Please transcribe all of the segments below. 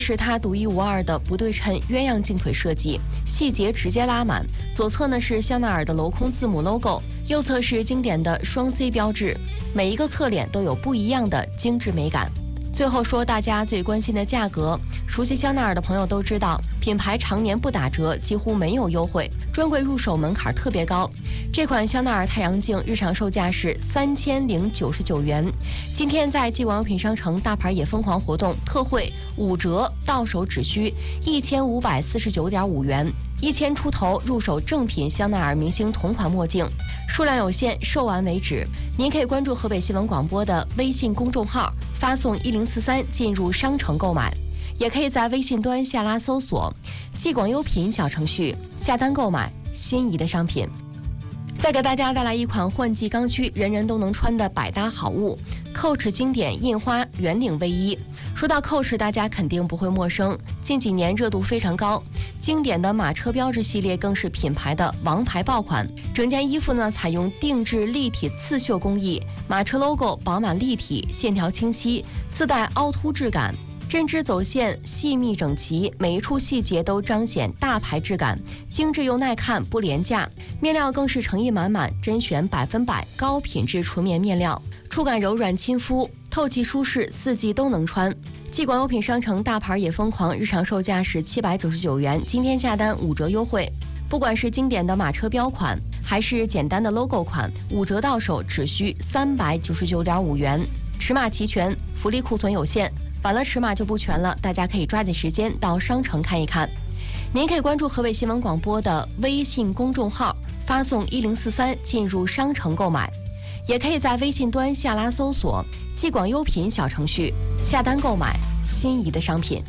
是它独一无二的不对称鸳鸯镜腿设计，细节直接拉满。左侧呢是香奈儿的镂空字母 logo， 右侧是经典的双 C 标志，每一个侧脸都有不一样的精致美感。最后说大家最关心的价格，熟悉香奈儿的朋友都知道，品牌常年不打折，几乎没有优惠，专柜入手门槛特别高。这款香奈儿太阳镜日常售价是3099元，今天在既广优品商城大牌也疯狂活动特惠5折，到手只需1549.5元，1000出头入手正品香奈儿明星同款墨镜，数量有限，售完为止。您可以关注河北新闻广播的微信公众号，发送1043进入商城购买，也可以在微信端下拉搜索既广优品小程序下单购买心仪的商品。再给大家带来一款换季刚需，人人都能穿的百搭好物，Coach 经典印花圆领卫衣。说到 Coach， 大家肯定不会陌生，近几年热度非常高，经典的马车标志系列更是品牌的王牌爆款。整件衣服呢采用定制立体刺绣工艺，马车 logo 饱满立体，线条清晰，自带凹凸质感。针织走线细密整齐，每一处细节都彰显大牌质感，精致又耐看，不廉价。面料更是诚意满满，甄选100%高品质纯棉面料，触感柔软亲肤，透气舒适，四季都能穿。既广优品商城大牌也疯狂，日常售价是799元，今天下单5折优惠。不管是经典的马车标款，还是简单的 logo 款，5折到手只需399.5元，尺码齐全，福利库存有限。晚了尺码就不全了，大家可以抓紧时间到商城看一看。您可以关注河北新闻广播的微信公众号，发送1043进入商城购买，也可以在微信端下拉搜索既广优品小程序下单购买心仪的商品。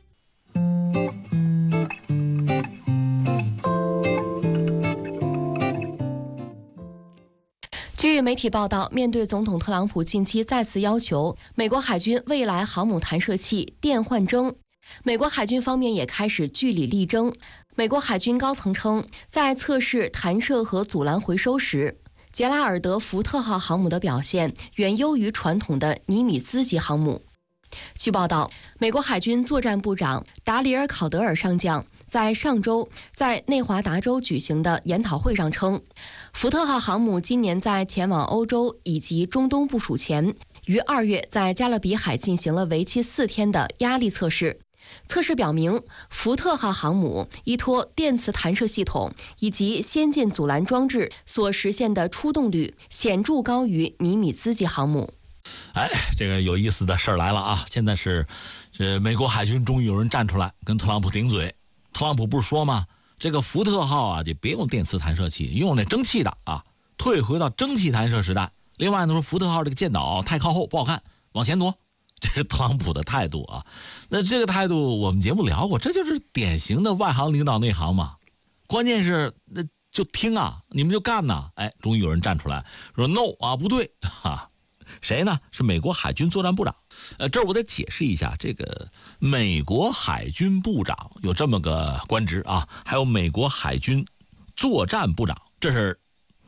据媒体报道，面对总统特朗普近期再次要求美国海军未来航母弹射器电换征，美国海军方面也开始据理力争。美国海军高层称，在测试弹射和阻拦回收时，杰拉尔德·福特号航母的表现远优于传统的尼米兹级航母。据报道，美国海军作战部长达里尔·考德尔上将在上周在内华达州举行的研讨会上称，福特号航母今年在前往欧洲以及中东部署前，于2月在加勒比海进行了为期4天的压力测试。测试表明，福特号航母依托电磁弹射系统以及先进阻拦装置所实现的出动率显著高于尼米兹级航母。 这个有意思的事儿来了啊！现在是这美国海军终于有人站出来跟特朗普顶嘴。特朗普不是说吗？这个福特号啊，就别用电磁弹射器，用那蒸汽的啊，退回到蒸汽弹射时代。另外呢，说福特号这个舰岛太靠后不好看，往前挪，这是特朗普的态度啊。那这个态度我们节目聊过，这就是典型的外行领导内行嘛。关键是那就听啊，你们就干呐！终于有人站出来说 no 啊，不对哈。谁呢？是美国海军作战部长。这儿我得解释一下，这个美国海军部长有这么个官职啊，还有美国海军作战部长，这是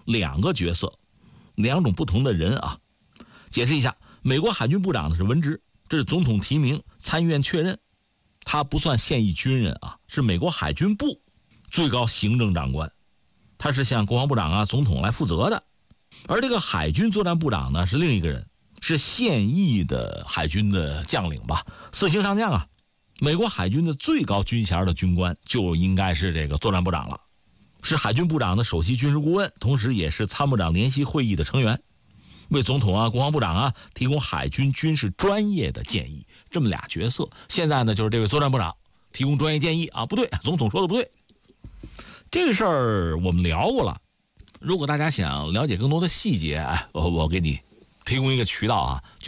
2个角色，2种不同的人啊。解释一下，美国海军部长呢是文职，这是总统提名，参议院确认，他不算现役军人啊，是美国海军部最高行政长官，他是向国防部长啊、总统来负责的。而这个海军作战部长呢是另一个人，是现役的海军的将领吧，4星上将啊。美国海军的最高军衔的军官就应该是这个作战部长了，是海军部长的首席军事顾问，同时也是参谋长联席会议的成员，为总统啊、国防部长啊提供海军军事专业的建议。这么俩角色，现在呢就是这位作战部长提供专业建议啊，不对，总统说的不对。这个事儿我们聊过了。如果大家想了解更多的细节，我给你提供一个渠道啊。